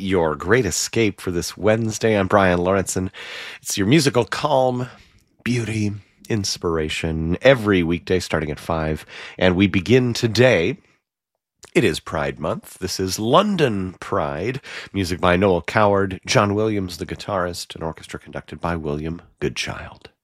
your great escape for this Wednesday. I'm Brian Lawrenson. It's your musical calm, beauty, inspiration every weekday starting at 5. And we begin today. It is Pride Month. This is London Pride. Music by Noel Coward, John Williams, the guitarist, an orchestra conducted by William Goodchild.